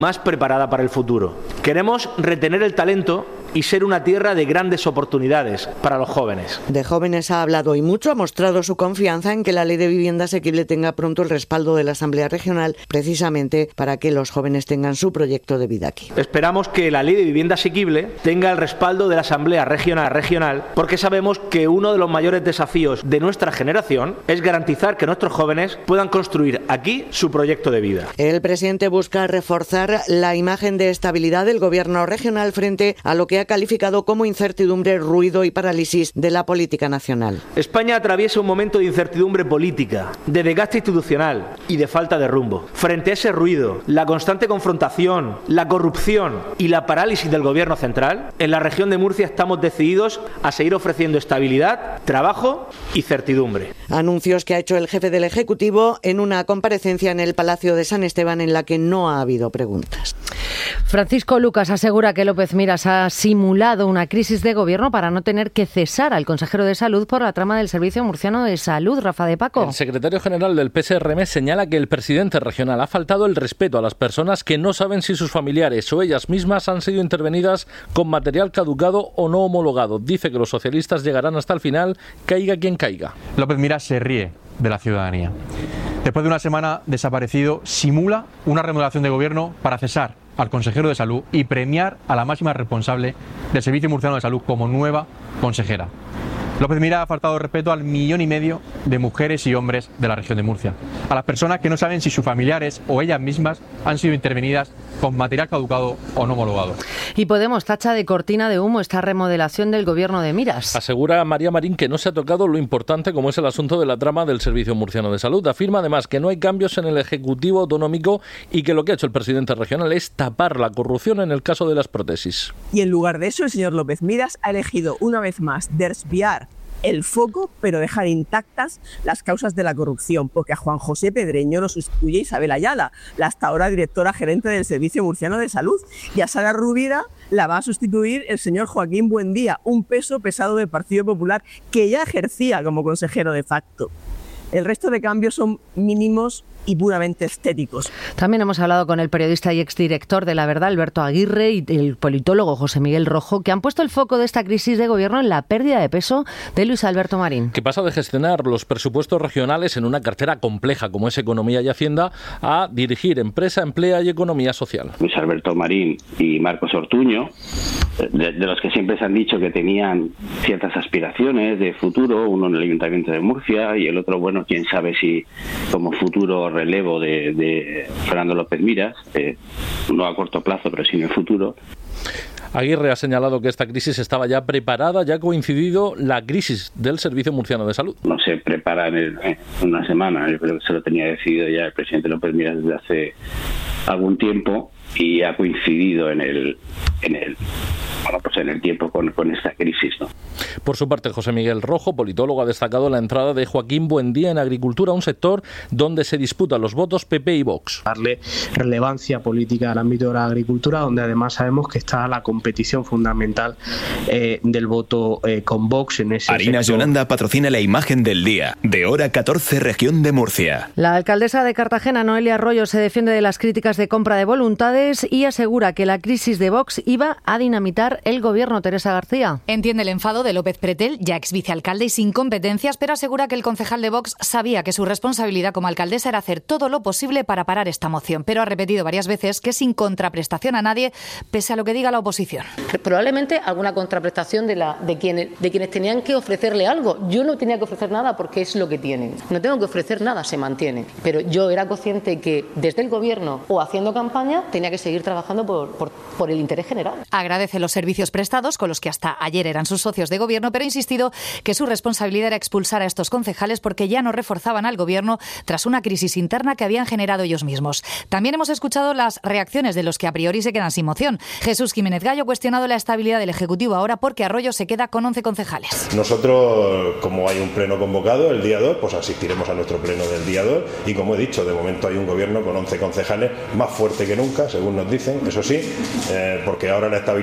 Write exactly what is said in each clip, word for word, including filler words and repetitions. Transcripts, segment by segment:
más preparada para el futuro. Queremos retener el talento y ser una tierra de grandes oportunidades para los jóvenes. De jóvenes ha hablado y mucho, ha mostrado su confianza en que la Ley de Vivienda Asequible tenga pronto el respaldo de la Asamblea Regional, precisamente para que los jóvenes tengan su proyecto de vida aquí. Esperamos que la Ley de Vivienda Asequible tenga el respaldo de la Asamblea Regional, regional porque sabemos que uno de los mayores desafíos de nuestra generación es garantizar que nuestros jóvenes puedan construir aquí su proyecto de vida. El presidente busca reforzar la imagen de estabilidad del gobierno regional frente a lo que ha calificado como incertidumbre, ruido y parálisis de la política nacional. España atraviesa un momento de incertidumbre política, de desgaste institucional y de falta de rumbo. Frente a ese ruido, la constante confrontación, la corrupción y la parálisis del gobierno central, en la región de Murcia estamos decididos a seguir ofreciendo estabilidad, trabajo y certidumbre. Anuncios que ha hecho el jefe del Ejecutivo en una comparecencia en el Palacio de San Esteban en la que no ha habido preguntas. Francisco Lucas asegura que López Miras ha simulado una crisis de gobierno para no tener que cesar al consejero de Salud por la trama del Servicio Murciano de Salud. Rafa de Paco. El secretario general del P S R M señala que el presidente regional ha faltado el respeto a las personas que no saben si sus familiares o ellas mismas han sido intervenidas con material caducado o no homologado. Dice que los socialistas llegarán hasta el final, caiga quien caiga. López Miras se ríe de la ciudadanía. Después de una semana desaparecido, simula una remodelación de gobierno para cesar al consejero de Salud y premiar a la máxima responsable del Servicio Murciano de Salud como nueva consejera. López Miras ha faltado respeto al millón y medio de mujeres y hombres de la región de Murcia, a las personas que no saben si sus familiares o ellas mismas han sido intervenidas con material caducado o no homologado. Y Podemos tacha de cortina de humo esta remodelación del gobierno de Miras. Asegura María Marín que no se ha tocado lo importante como es el asunto de la trama del Servicio Murciano de Salud. Afirma además que no hay cambios en el Ejecutivo autonómico y que lo que ha hecho el presidente regional es tapar la corrupción en el caso de las prótesis. Y en lugar de eso, el señor López Miras ha elegido una vez más desviar el foco, pero dejar intactas las causas de la corrupción, porque a Juan José Pedreño lo sustituye Isabel Ayala, la hasta ahora directora gerente del Servicio Murciano de Salud, y a Sara Rubira la va a sustituir el señor Joaquín Buendía, un peso pesado del Partido Popular que ya ejercía como consejero de facto. El resto de cambios son mínimos y puramente estéticos. También hemos hablado con el periodista y exdirector de La Verdad, Alberto Aguirre, y el politólogo José Miguel Rojo, que han puesto el foco de esta crisis de gobierno en la pérdida de peso de Luis Alberto Marín. Que pasa de gestionar los presupuestos regionales en una cartera compleja como es Economía y Hacienda a dirigir Empresa, Emplea y Economía Social. Luis Alberto Marín y Marcos Ortuño, de, de los que siempre se han dicho que tenían ciertas aspiraciones de futuro, uno en el Ayuntamiento de Murcia y el otro, bueno, quién sabe si como futuro relevo de, de Fernando López Miras, eh, no a corto plazo, pero sí en el futuro. Aguirre ha señalado que esta crisis estaba ya preparada, ya ha coincidido la crisis del Servicio Murciano de Salud. No se prepara en, el, en una semana, yo creo que se lo tenía decidido ya el presidente López Miras desde hace algún tiempo y ha coincidido en el, en el bueno, pues en el tiempo con, con esta crisis, ¿no? Por su parte, José Miguel Rojo, politólogo, ha destacado la entrada de Joaquín Buendía en Agricultura, un sector donde se disputan los votos P P y Vox. Darle relevancia política al ámbito de la agricultura, donde además sabemos que está la competición fundamental eh, del voto eh, con Vox en ese Harinas sector. Yolanda patrocina la imagen del día, de hora catorce, región de Murcia. La alcaldesa de Cartagena, Noelia Arroyo, se defiende de las críticas de compra de voluntades y asegura que la crisis de Vox iba a dinamitar el gobierno. Teresa García. Entiende el enfado de López Pretel, ya ex vicealcalde y sin competencias, pero asegura que el concejal de Vox sabía que su responsabilidad como alcaldesa era hacer todo lo posible para parar esta moción, pero ha repetido varias veces que sin contraprestación a nadie, pese a lo que diga la oposición. Probablemente alguna contraprestación de, la, de, quienes, de quienes tenían que ofrecerle algo. Yo no tenía que ofrecer nada porque es lo que tienen. No tengo que ofrecer nada, se mantiene. Pero yo era consciente que desde el gobierno o haciendo campaña tenía que seguir trabajando por, por, por el interés general. Agradece los servicios prestados, con los que hasta ayer eran sus socios de gobierno, pero ha insistido que su responsabilidad era expulsar a estos concejales porque ya no reforzaban al gobierno tras una crisis interna que habían generado ellos mismos. También hemos escuchado las reacciones de los que a priori se quedan sin moción. Jesús Jiménez Gallo ha cuestionado la estabilidad del Ejecutivo ahora porque Arroyo se queda con once concejales. Nosotros, como hay un pleno convocado el día dos, pues asistiremos a nuestro pleno del día dos y, como he dicho, de momento hay un gobierno con once concejales más fuerte que nunca, según nos dicen, eso sí, eh, porque ahora la estabilidad está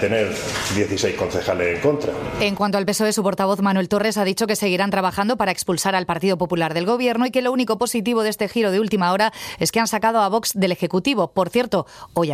tener dieciséis concejales en contra. En cuanto al P S O E, su portavoz Manuel Torres ha dicho que seguirán trabajando para expulsar al Partido Popular del Gobierno y que lo único positivo de este giro de última hora es que han sacado a Vox del Ejecutivo. Por cierto, hoy